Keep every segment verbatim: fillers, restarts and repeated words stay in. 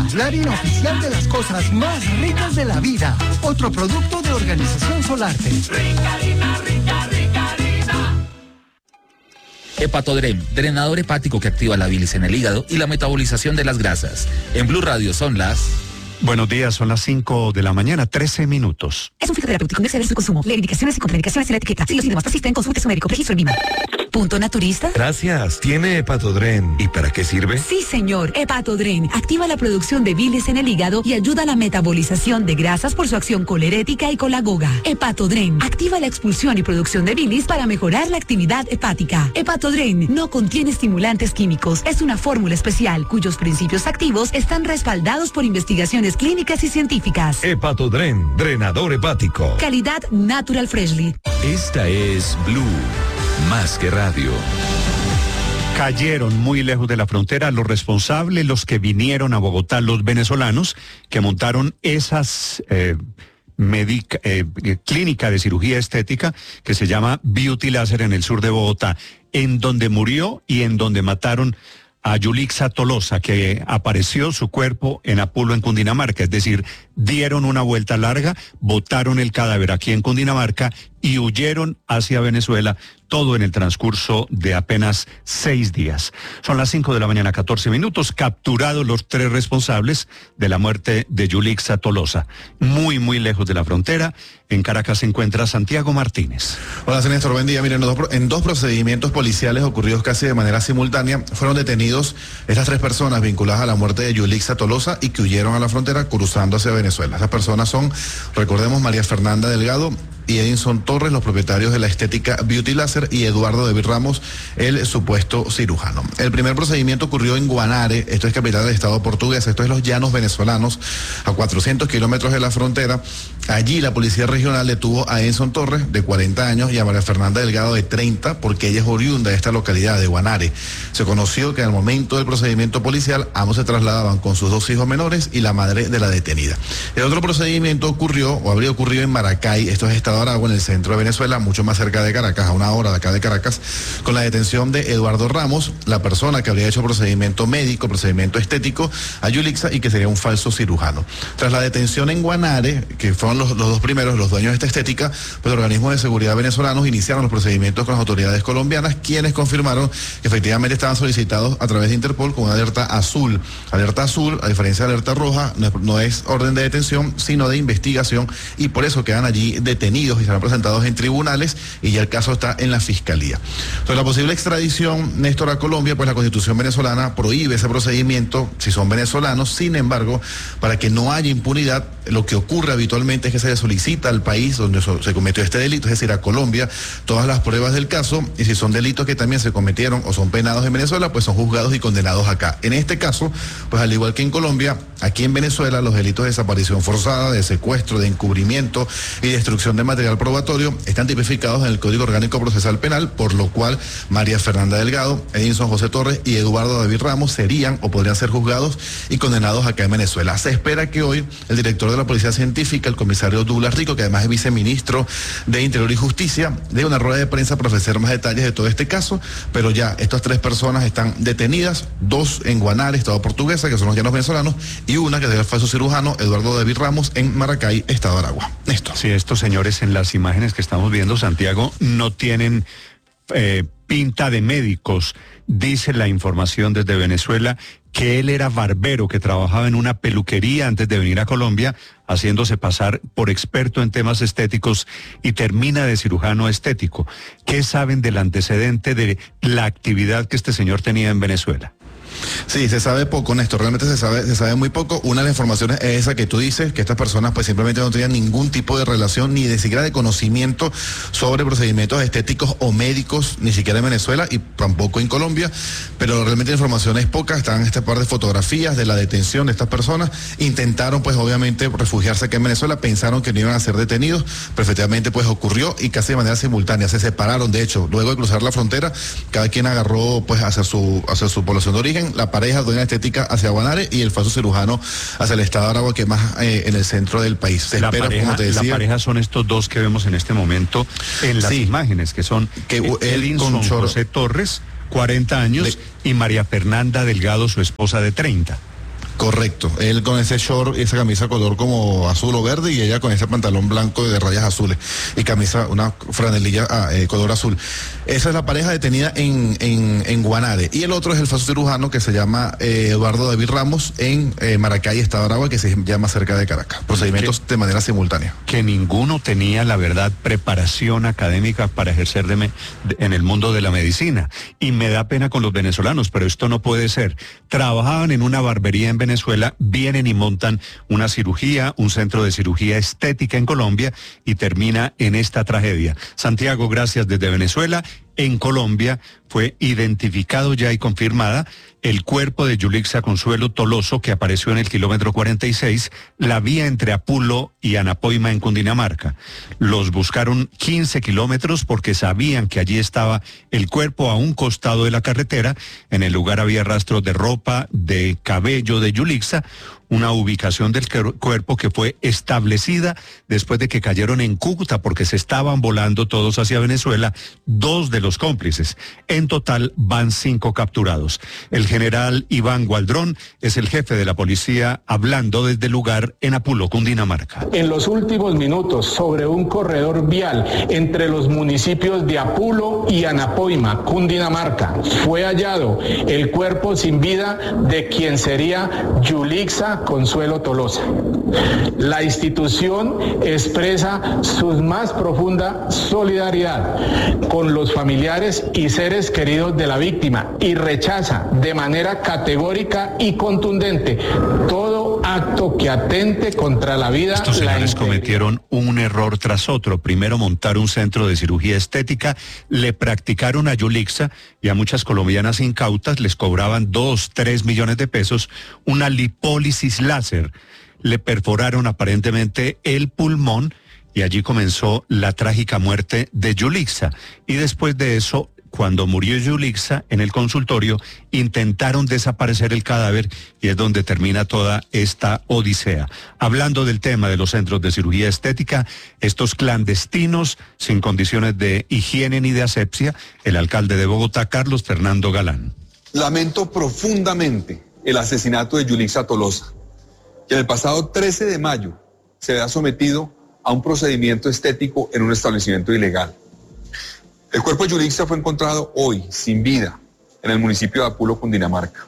Aragua, la harina oficial de las cosas más ricas de la vida. Otro producto de Organización Solarte. Rica harina, rica, rica harina. Hepatodrem, drenador hepático que activa la bilis en el hígado y la metabolización de las grasas. En Blue Radio son las... Buenos días, son las cinco de la mañana, trece minutos. Es un fitoterapéutico, no exceder su consumo. Lee indicaciones y contraindicaciones en la etiqueta. Si los síntomas persisten, consulte a su médico. Registro en Vima. ¿Punto naturista? Gracias. ¿Tiene Hepatodrem? ¿Y para qué sirve? Sí, señor. Hepatodrem activa la producción de bilis en el hígado y ayuda a la metabolización de grasas por su acción colerética y colagoga. Hepatodrem activa la expulsión y producción de bilis para mejorar la actividad hepática. Hepatodrem no contiene estimulantes químicos. Es una fórmula especial cuyos principios activos están respaldados por investigaciones clínicas y científicas. Hepatodrem, drenador hepático. Calidad Natural Freshly. Esta es Blue, más que radio. Cayeron muy lejos de la frontera los responsables, los que vinieron a Bogotá, los venezolanos que montaron esas eh, medica, eh, clínica de cirugía estética que se llama Beauty Láser en el sur de Bogotá, en donde murió y en donde mataron a Yulixa Tolosa, que apareció su cuerpo en Apulo, en Cundinamarca. Es decir, dieron una vuelta larga, botaron el cadáver aquí en Cundinamarca y huyeron hacia Venezuela, todo en el transcurso de apenas seis días. Son las cinco de la mañana, catorce minutos, capturados los tres responsables de la muerte de Yulixa Tolosa. Muy, muy lejos de la frontera, en Caracas se encuentra Santiago Martínez. Hola, Néstor, buen día. Miren, en dos, en dos procedimientos policiales ocurridos casi de manera simultánea, fueron detenidos estas tres personas vinculadas a la muerte de Yulixa Tolosa y que huyeron a la frontera cruzando hacia Venezuela. Estas personas son, recordemos, María Fernanda Delgado y Edinson Torres, los propietarios de la estética Beauty Láser, y Eduardo David Ramos, el supuesto cirujano. El primer procedimiento ocurrió en Guanare, esto es capital del estado portugués, esto es los llanos venezolanos, a cuatrocientos kilómetros de la frontera. Allí la policía regional detuvo a Edinson Torres, de cuarenta años, y a María Fernanda Delgado, de treinta, porque ella es oriunda de esta localidad de Guanare. Se conoció que al momento del procedimiento policial, ambos se trasladaban con sus dos hijos menores y la madre de la detenida. El otro procedimiento ocurrió, o habría ocurrido en Maracay, esto es estado de Aragua, en el centro de Venezuela, mucho más cerca de Caracas, a una hora de acá de Caracas, con la detención de Eduardo Ramos, la persona que habría hecho procedimiento médico, procedimiento estético a Yulixa y que sería un falso cirujano. Tras la detención en Guanare, que fueron los, los dos primeros, los dueños de esta estética, pues organismos de seguridad venezolanos iniciaron los procedimientos con las autoridades colombianas, quienes confirmaron que efectivamente estaban solicitados a través de Interpol con alerta azul. Alerta azul, a diferencia de alerta roja, no es, no es orden de detención, sino de investigación, y por eso quedan allí detenidos y serán presentados en tribunales, y ya el caso está en la fiscalía. Sobre la posible extradición, Néstor, a Colombia, pues la Constitución venezolana prohíbe ese procedimiento si son venezolanos. Sin embargo, para que no haya impunidad, lo que ocurre habitualmente es que se le solicita al país donde se cometió este delito, es decir, a Colombia, todas las pruebas del caso, y si son delitos que también se cometieron o son penados en Venezuela, pues son juzgados y condenados acá. En este caso, pues al igual que en Colombia, aquí en Venezuela los delitos de desaparición forzada, de secuestro, de encubrimiento y destrucción de material probatorio están tipificados en el Código Orgánico Procesal Penal, por lo cual María Fernanda Delgado, Edinson José Torres y Eduardo David Ramos serían o podrían ser juzgados y condenados acá en Venezuela. Se espera que hoy el director de la Policía Científica, el comisario Douglas Rico, que además es viceministro de Interior y Justicia, dé una rueda de prensa para ofrecer más detalles de todo este caso, pero ya estas tres personas están detenidas, dos en Guanare, estado portuguesa, que son los llanos venezolanos, y una que es el falso cirujano, Eduardo David Ramos, en Maracay, estado de Aragua. Esto. Sí, estos señores en las imágenes que estamos viendo, Santiago, no tienen eh, pinta de médicos. Dice la información desde Venezuela que él era barbero, que trabajaba en una peluquería antes de venir a Colombia, haciéndose pasar por experto en temas estéticos, y termina de cirujano estético. ¿Qué saben del antecedente de la actividad que este señor tenía en Venezuela? Sí, se sabe poco, Néstor, realmente se sabe, se sabe muy poco. Una de las informaciones es esa que tú dices, que estas personas pues simplemente no tenían ningún tipo de relación, ni de siquiera de conocimiento sobre procedimientos estéticos o médicos, ni siquiera en Venezuela y tampoco en Colombia, pero realmente la información es poca. Están este par de fotografías de la detención de estas personas. Intentaron pues obviamente refugiarse aquí en Venezuela, pensaron que no iban a ser detenidos, pero efectivamente pues ocurrió y casi de manera simultánea. Se separaron, de hecho, luego de cruzar la frontera, cada quien agarró pues hacia su, hacia su población de origen, la pareja dueña estética hacia Guanare y el falso cirujano hacia el estado de Aragua, que más eh, en el centro del país. Se la espera, pareja, como te decía. La pareja son estos dos que vemos en este momento en las sí. imágenes, que son que eh, Edinson José Torres, cuarenta años, de... y María Fernanda Delgado, su esposa, de treinta. Correcto, él con ese short y esa camisa color como azul o verde y ella con ese pantalón blanco de rayas azules y camisa, una franelilla ah, eh, color azul. Esa es la pareja detenida en, en, en Guanare. Y el otro es el falso cirujano que se llama eh, Eduardo David Ramos en eh, Maracay, Estado de Aragua, que se llama cerca de Caracas. Procedimientos que, de manera simultánea. Que ninguno tenía, la verdad, preparación académica para ejercer de me, de, en el mundo de la medicina. Y me da pena con los venezolanos, pero esto no puede ser. Trabajaban en una barbería en Venezuela, vienen y montan una cirugía, un centro de cirugía estética en Colombia y termina en esta tragedia. Santiago, gracias desde Venezuela. En Colombia fue identificado ya y confirmada el cuerpo de Yulixa Consuelo Toloso, que apareció en el kilómetro cuarenta y seis, la vía entre Apulo y Anapoima en Cundinamarca. Los buscaron quince kilómetros porque sabían que allí estaba el cuerpo a un costado de la carretera. En el lugar había rastros de ropa, de cabello de Yulixa, una ubicación del cuerpo que fue establecida después de que cayeron en Cúcuta porque se estaban volando todos hacia Venezuela, dos de los cómplices. En total van cinco capturados. El general Iván Gualdrón es el jefe de la policía hablando desde el lugar en Apulo, Cundinamarca. En los últimos minutos, sobre un corredor vial entre los municipios de Apulo y Anapoima, Cundinamarca, fue hallado el cuerpo sin vida de quien sería Yulixa Consuelo Tolosa. La institución expresa su más profunda solidaridad con los familiares y seres queridos de la víctima y rechaza de manera categórica y contundente todo acto que atente contra la vida. Estos señores cometieron un error tras otro. Primero montar un centro de cirugía estética, le practicaron a Yulixa y a muchas colombianas incautas les cobraban dos, tres millones de pesos una lipólisis láser. Le perforaron aparentemente el pulmón y allí comenzó la trágica muerte de Yulixa. Y después de eso, cuando murió Yulixa en el consultorio, intentaron desaparecer el cadáver y es donde termina toda esta odisea. Hablando del tema de los centros de cirugía estética, estos clandestinos sin condiciones de higiene ni de asepsia, el alcalde de Bogotá, Carlos Fernando Galán. Lamento profundamente el asesinato de Yulixa Tolosa, que el pasado trece de mayo se había sometido a un procedimiento estético en un establecimiento ilegal. El cuerpo de Yulixa fue encontrado hoy, sin vida, en el municipio de Apulo, Cundinamarca.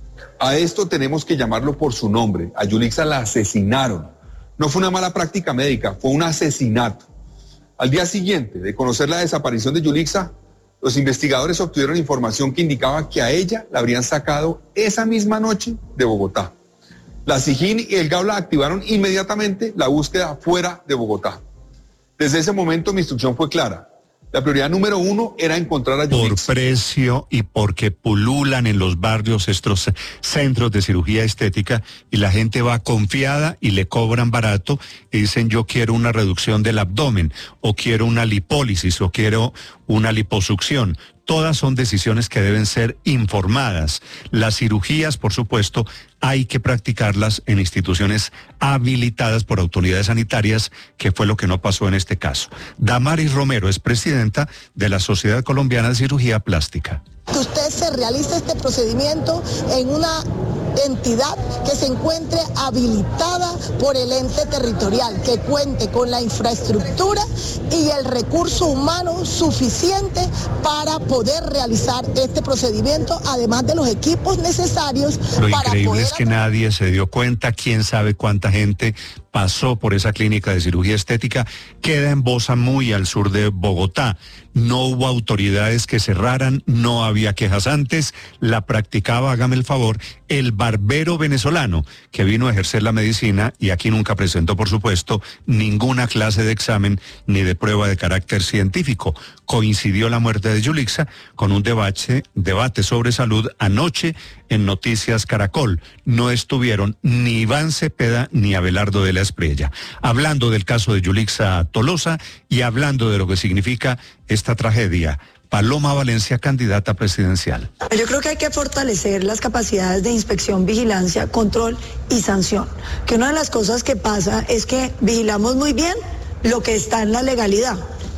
A esto tenemos que llamarlo por su nombre. A Yulixa la asesinaron. No fue una mala práctica médica, fue un asesinato. Al día siguiente de conocer la desaparición de Yulixa, los investigadores obtuvieron información que indicaba que a ella la habrían sacado esa misma noche de Bogotá. La SIJIN y el GAULA activaron inmediatamente la búsqueda fuera de Bogotá. Desde ese momento mi instrucción fue clara. La prioridad número uno era encontrar a Yulixa. Por precio y porque pululan en los barrios estos centros de cirugía estética y la gente va confiada y le cobran barato y dicen yo quiero una reducción del abdomen o quiero una lipólisis o quiero una liposucción. Todas son decisiones que deben ser informadas. Las cirugías, por supuesto, hay que practicarlas en instituciones habilitadas por autoridades sanitarias, que fue lo que no pasó en este caso. Damaris Romero es presidenta de la Sociedad Colombiana de Cirugía Plástica. Que usted se realice este procedimiento en una entidad que se encuentre habilitada por el ente territorial, que cuente con la infraestructura y el recurso humano suficiente para poder realizar este procedimiento, además de los equipos necesarios. Lo para increíble poder... es que nadie se dio cuenta, quién sabe cuánta gente pasó por esa clínica de cirugía estética. Queda en Bosa, muy al sur de Bogotá. No hubo autoridades que cerraran, no había quejas antes, la practicaba, hágame el favor, el barbero venezolano que vino a ejercer la medicina y aquí nunca presentó, por supuesto, ninguna clase de examen ni de prueba de carácter científico. Coincidió la muerte de Yulixa con un debate, debate sobre salud anoche en Noticias Caracol. No estuvieron ni Iván Cepeda ni Abelardo de la Espriella. Hablando del caso de Yulixa Tolosa y hablando de lo que significa esta tragedia, Paloma Valencia, candidata presidencial. Yo creo que hay que fortalecer las capacidades de inspección, vigilancia, control y sanción. Que una de las cosas que pasa es que vigilamos muy bien lo que está en la legalidad,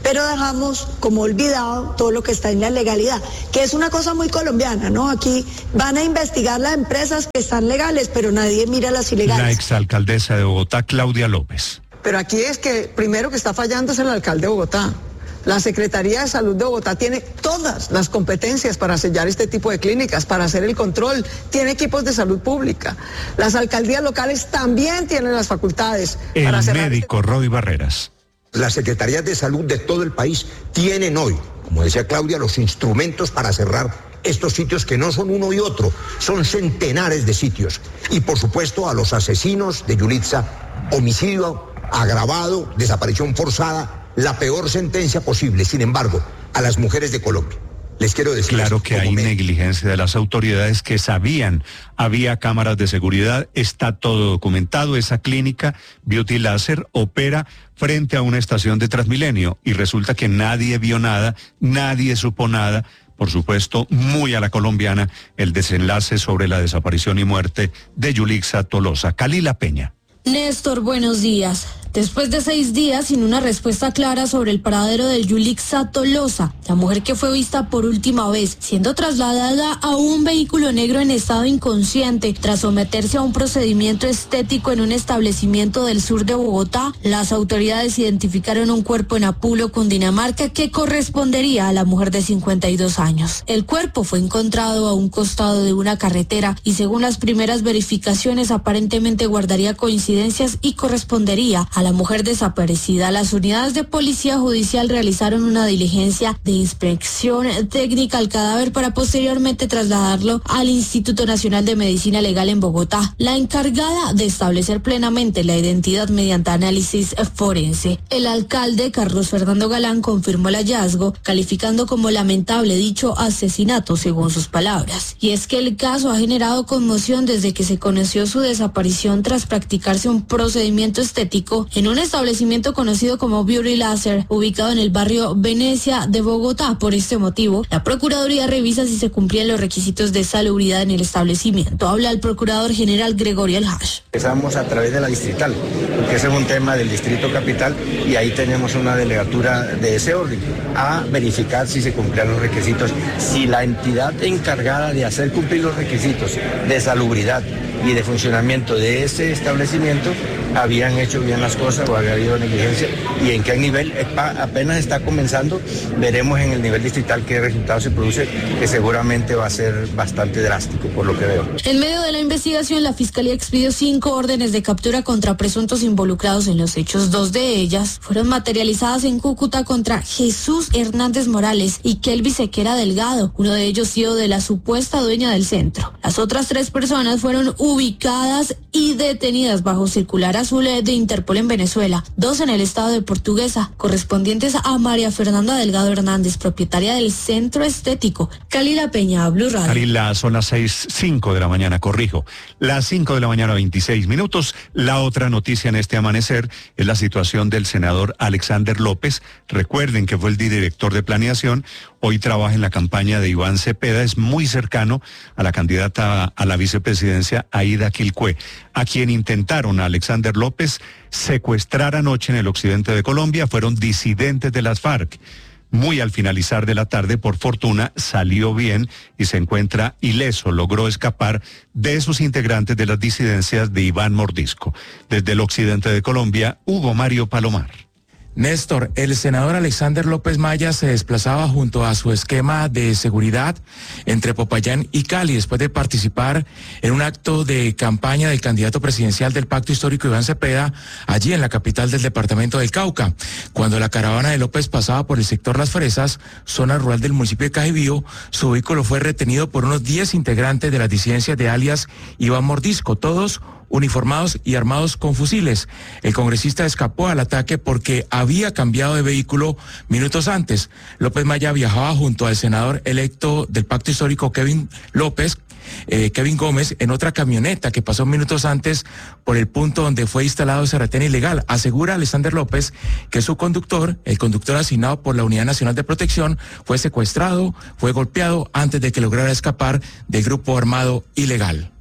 pero dejamos como olvidado todo lo que está en la legalidad, que es una cosa muy colombiana, ¿no? Aquí van a investigar las empresas que están legales, pero nadie mira las ilegales. La exalcaldesa de Bogotá, Claudia López. Pero aquí es que primero que está fallando es el alcalde de Bogotá. La Secretaría de Salud de Bogotá tiene todas las competencias para sellar este tipo de clínicas, para hacer el control, tiene equipos de salud pública. Las alcaldías locales también tienen las facultades el para cerrar. El médico este... Roy Barreras. Las secretarías de salud de todo el país tienen hoy, como decía Claudia, los instrumentos para cerrar estos sitios que no son uno y otro, son centenares de sitios. Y por supuesto a los asesinos de Yulitza, homicidio agravado, desaparición forzada, la peor sentencia posible. Sin embargo, a las mujeres de Colombia, les quiero decir... Claro que hay negligencia de las autoridades que sabían, había cámaras de seguridad, está todo documentado. Esa clínica Beauty Laser opera frente a una estación de Transmilenio y resulta que nadie vio nada, nadie supo nada. Por supuesto, muy a la colombiana, el desenlace sobre la desaparición y muerte de Yulitza Tolosa. Kalila Peña. Néstor, buenos días. Después de seis días sin una respuesta clara sobre el paradero de Yulitza Tolosa, la mujer que fue vista por última vez siendo trasladada a un vehículo negro en estado inconsciente tras someterse a un procedimiento estético en un establecimiento del sur de Bogotá, las autoridades identificaron un cuerpo en Apulo, Cundinamarca, que correspondería a la mujer de cincuenta y dos años. El cuerpo fue encontrado a un costado de una carretera y según las primeras verificaciones aparentemente guardaría coincidencias y correspondería a la mujer desaparecida. Las unidades de policía judicial realizaron una diligencia de inspección técnica al cadáver para posteriormente trasladarlo al Instituto Nacional de Medicina Legal en Bogotá, la encargada de establecer plenamente la identidad mediante análisis forense. El alcalde Carlos Fernando Galán confirmó el hallazgo, calificando como lamentable dicho asesinato, según sus palabras. Y es que el caso ha generado conmoción desde que se conoció su desaparición tras practicarse un procedimiento estético en un establecimiento conocido como Beauty Laser, ubicado en el barrio Venecia de Bogotá. Por este motivo, la Procuraduría revisa si se cumplían los requisitos de salubridad en el establecimiento. Habla el Procurador General Gregorio Alhash. Empezamos a través de la distrital, porque ese es un tema del Distrito Capital y ahí tenemos una delegatura de ese orden, a verificar si se cumplían los requisitos, si la entidad encargada de hacer cumplir los requisitos de salubridad y de funcionamiento de ese establecimiento habían hecho bien las cosas o había habido negligencia y en qué nivel apenas está comenzando. Veremos en el nivel distrital qué resultado se produce, que seguramente va a ser bastante drástico por lo que veo. En medio de la investigación, la Fiscalía expidió cinco órdenes de captura contra presuntos involucrados en los hechos. Dos de ellas fueron materializadas en Cúcuta contra Jesús Hernández Morales y Kelvis Sequera Delgado, uno de ellos C E O de la supuesta dueña del centro. Las otras tres personas fueron ubicadas y detenidas bajo circular azul de Interpol en Venezuela, dos en el estado de Portuguesa, correspondientes a María Fernanda Delgado Hernández, propietaria del Centro Estético. Kalila Peña, Blue Radio. Kalila, son las seis, cinco de la mañana, corrijo. Las cinco de la mañana, veintiséis minutos. La otra noticia en este amanecer es la situación del senador Alexander López. Recuerden que fue el director de planeación. Hoy trabaja en la campaña de Iván Cepeda, es muy cercano a la candidata a la vicepresidencia, Aida Quilcué, a quien intentaron a Alexander López secuestrar anoche en el occidente de Colombia. Fueron disidentes de las FARC. Muy al finalizar de la tarde, por fortuna, salió bien y se encuentra ileso. Logró escapar de sus integrantes de las disidencias de Iván Mordisco. Desde el occidente de Colombia, Hugo Mario Palomar. Néstor, el senador Alexander López Maya se desplazaba junto a su esquema de seguridad entre Popayán y Cali después de participar en un acto de campaña del candidato presidencial del Pacto Histórico Iván Cepeda, allí en la capital del departamento del Cauca. Cuando la caravana de López pasaba por el sector Las Fresas, zona rural del municipio de Cajibío, su vehículo fue retenido por unos diez integrantes de las disidencias de alias Iván Mordisco, todos uniformados y armados con fusiles. El congresista escapó al ataque porque había cambiado de vehículo minutos antes. López Maya viajaba junto al senador electo del Pacto Histórico Kevin López, eh, Kevin Gómez, en otra camioneta que pasó minutos antes por el punto donde fue instalado ese retén ilegal. Asegura Alexander López que su conductor, el conductor asignado por la Unidad Nacional de Protección, fue secuestrado, fue golpeado antes de que lograra escapar del grupo armado ilegal.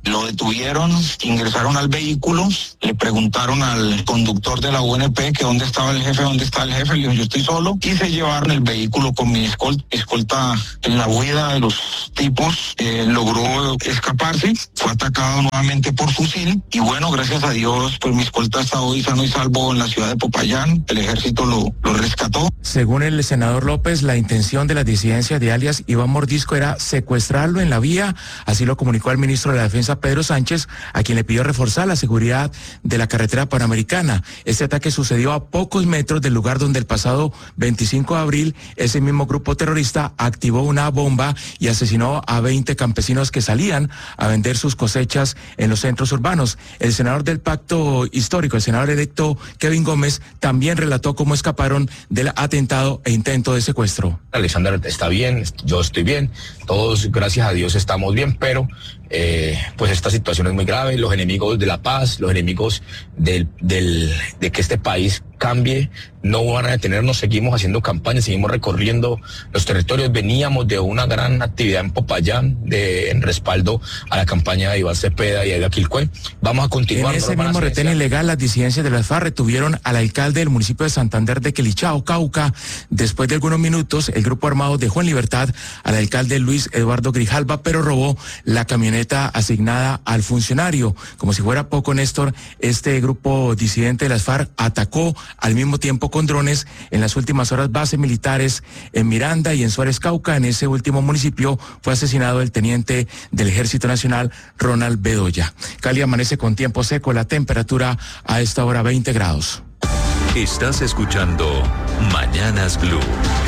Lo detuvieron, ingresaron al vehículo, le preguntaron al conductor de la U N P que dónde estaba el jefe, dónde está el jefe, le dijo yo estoy solo, y se llevaron el vehículo con mi escolta, escolta en la huida de los tipos, eh, logró escaparse, fue atacado nuevamente por fusil, y bueno, gracias a Dios, pues mi escolta está hoy sano y salvo en la ciudad de Popayán, el ejército lo, lo rescató. Según el senador López, la intención de las disidencias de alias Iván Mordisco era secuestrarlo en la vía, así lo comunicó al ministro de la Defensa Pedro Sánchez, a quien le pidió reforzar la seguridad de la carretera panamericana. Este ataque sucedió a pocos metros del lugar donde el pasado veinticinco de abril ese mismo grupo terrorista activó una bomba y asesinó a veinte campesinos que salían a vender sus cosechas en los centros urbanos. El senador del Pacto Histórico, el senador electo Kevin Gómez, también relató cómo escaparon del atentado e intento de secuestro. Alexander está bien, yo estoy bien, todos gracias a Dios estamos bien, pero eh, pues esta situación es muy grave. Los enemigos de la paz, los enemigos del, del, de que este país cambie, no van a detenernos, seguimos haciendo campañas, seguimos recorriendo los territorios. Veníamos de una gran actividad en Popayán, de, en respaldo a la campaña de Iván Cepeda y de Aquilcue. Vamos a continuar. En ese mismo retén ilegal, las disidencias de las FARC retuvieron al alcalde del municipio de Santander de Quilichao, Cauca. Después de algunos minutos, el grupo armado dejó en libertad al alcalde Luis Eduardo Grijalva, pero robó la camioneta asignada al funcionario. Como si fuera poco, Néstor, este grupo disidente de las FARC atacó al mismo tiempo con drones en las últimas horas bases militares en Miranda y en Suárez, Cauca. En ese último municipio fue asesinado el teniente del Ejército Nacional, Ronald Bedoya. Cali amanece con tiempo seco, la temperatura a esta hora veinte grados. Estás escuchando Mañanas Blue.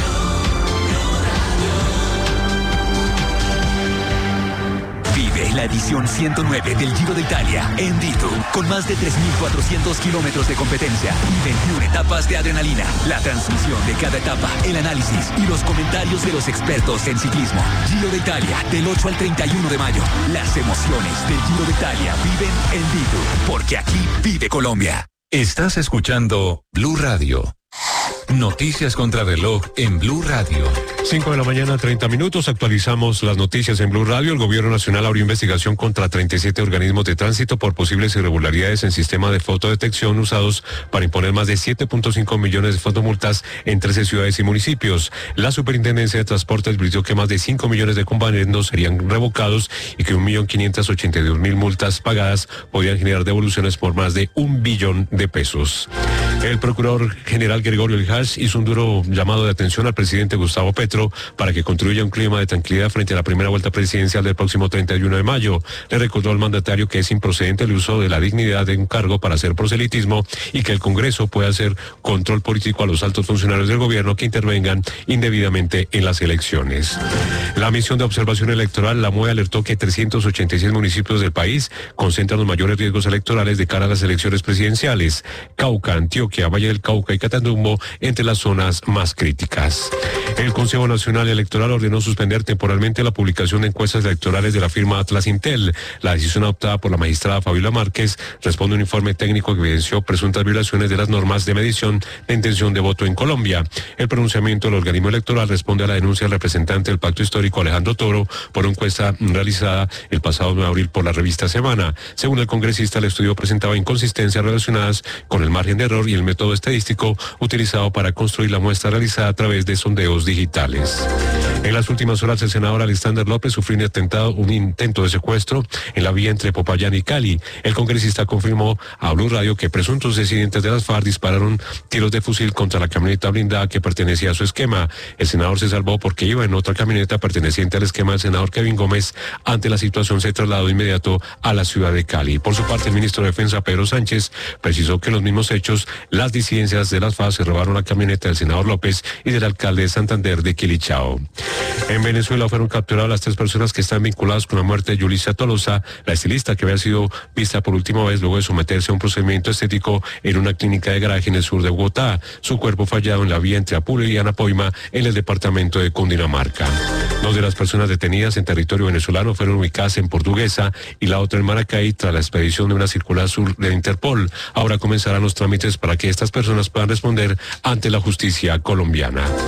Vive la edición ciento nueve del Giro de Italia en Vito, con más de tres mil cuatrocientos kilómetros de competencia y veintiuna etapas de adrenalina. La transmisión de cada etapa, el análisis y los comentarios de los expertos en ciclismo. Giro de Italia, del ocho al treinta y uno de mayo. Las emociones del Giro de Italia viven en Vito, porque aquí vive Colombia. Estás escuchando Blue Radio. Noticias contra reloj en Blue Radio. cinco de la mañana, treinta minutos. Actualizamos las noticias en Blue Radio. El Gobierno Nacional abrió investigación contra treinta y siete organismos de tránsito por posibles irregularidades en sistema de fotodetección usados para imponer más de siete punto cinco millones de fotomultas en trece ciudades y municipios. La Superintendencia de Transportes advirtió que más de cinco millones de comparendos serían revocados y que un millón quinientos ochenta y dos mil multas pagadas podrían generar devoluciones por más de un billón de pesos. El Procurador General Gregorio Lijas hizo un duro llamado de atención al presidente Gustavo Petro para que construya un clima de tranquilidad frente a la primera vuelta presidencial del próximo treinta y uno de mayo. Le recordó al mandatario que es improcedente el uso de la dignidad de un cargo para hacer proselitismo y que el Congreso puede hacer control político a los altos funcionarios del gobierno que intervengan indebidamente en las elecciones. La misión de observación electoral, la M U E, alertó que trescientos ochenta y seis municipios del país concentran los mayores riesgos electorales de cara a las elecciones presidenciales. Cauca, Antioquia, Valle del Cauca y Catatumbo entre las zonas más críticas. El Consejo Nacional Electoral ordenó suspender temporalmente la publicación de encuestas electorales de la firma Atlas Intel. La decisión adoptada por la magistrada Fabiola Márquez responde a un informe técnico que evidenció presuntas violaciones de las normas de medición de intención de voto en Colombia. El pronunciamiento del organismo electoral responde a la denuncia del representante del Pacto Histórico, Alejandro Toro, por una encuesta realizada el pasado nueve de abril por la revista Semana. Según el congresista, el estudio presentaba inconsistencias relacionadas con el margen de error y el método estadístico utilizado para construir la muestra realizada a través de sondeos digitales. En las últimas horas, el senador Alexander López sufrió un atentado, un intento de secuestro en la vía entre Popayán y Cali. El congresista confirmó a Blue Radio que presuntos disidentes de las FARC dispararon tiros de fusil contra la camioneta blindada que pertenecía a su esquema. El senador se salvó porque iba en otra camioneta perteneciente al esquema del senador Kevin Gómez. Ante la situación, se trasladó de inmediato a la ciudad de Cali. Por su parte, el ministro de Defensa, Pedro Sánchez, precisó que en los mismos hechos, las disidencias de las FARC se robaron la camioneta del senador López y del alcalde de Santander de Quilichao. En Venezuela fueron capturadas las tres personas que están vinculadas con la muerte de Yulitza Tolosa, la estilista que había sido vista por última vez luego de someterse a un procedimiento estético en una clínica de garaje en el sur de Bogotá. Su cuerpo fue hallado en la vía entre Apure y Anapoima, en el departamento de Cundinamarca. Dos de las personas detenidas en territorio venezolano fueron ubicadas en Portuguesa y la otra en Maracay tras la expedición de una circular sur de Interpol. Ahora comenzarán los trámites para que estas personas puedan responder ante la justicia colombiana.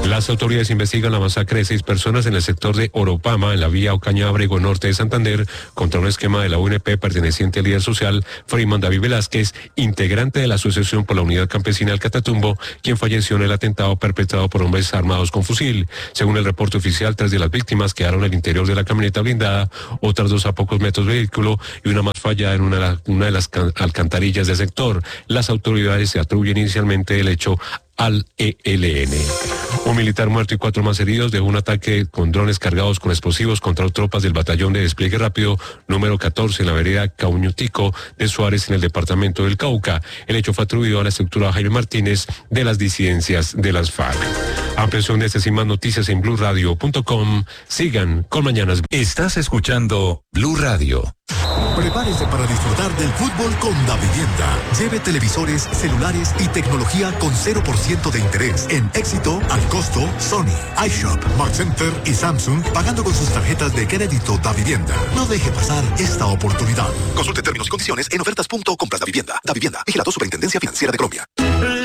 Las autoridades investigan la masacre de seis personas en el sector de Oropama, en la vía Ocaña-Abrego Norte de Santander, contra un esquema de la U N P perteneciente al líder social Freeman David Velázquez, integrante de la Asociación por la Unidad Campesina del Catatumbo, quien falleció en el atentado perpetrado por hombres armados con fusil. Según el reporte oficial, tres de las víctimas quedaron en el interior de la camioneta blindada, otras dos a pocos metros del vehículo y una más fallada en una de, la, una de las can, alcantarillas del sector. Las autoridades se atribuyen inicialmente el hecho al E L N. Un militar muerto y cuatro más heridos de un ataque con drones cargados con explosivos contra tropas del batallón de despliegue rápido número catorce en la vereda Cauñutico de Suárez en el departamento del Cauca. El hecho fue atribuido a la estructura Jaime Martínez de las disidencias de las FARC. Ampliación de estas y más noticias en blue radio punto com. Sigan con Mañanas. Estás escuchando Blue Radio. Prepárese para disfrutar del fútbol con Davivienda. Lleve televisores, celulares y tecnología con cero por ciento de interés. En Éxito, al costo, Sony, iShop, Mart Center y Samsung, pagando con sus tarjetas de crédito Davivienda. No deje pasar esta oportunidad. Consulte términos y condiciones en ofertas punto compras Davivienda. Davivienda, vigilado Superintendencia Financiera de Colombia.